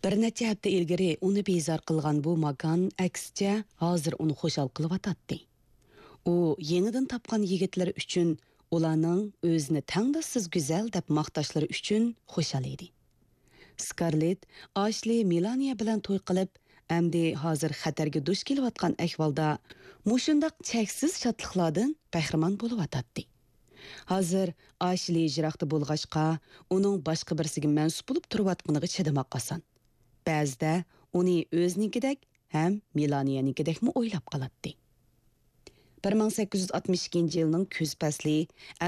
Bir necha hafta ilgari uni bezor qilgan bu makon aksicha hozir uni xushal qilyotdi. U yenidan topgan yigitlar uchun ularning o'zini tangdossiz go'zal deb maqtashlari uchun xushal edi. Scarlett Ashley Melania bilan to'y qilib, endi hozir xatarga duch kelayotgan ahvolda mushundaq cheksiz shodliklardan bahramand bo'layotdi. Hozir Ashley jiroqda bo'lg'achqa, uning boshqa birisiga mansub bo'lib turayotganiga chidamoq oson. Ba'zida uni o'znikidek ham Melaniyanikidekmi o'ylab qoladi. 1862 yilning kuz fasli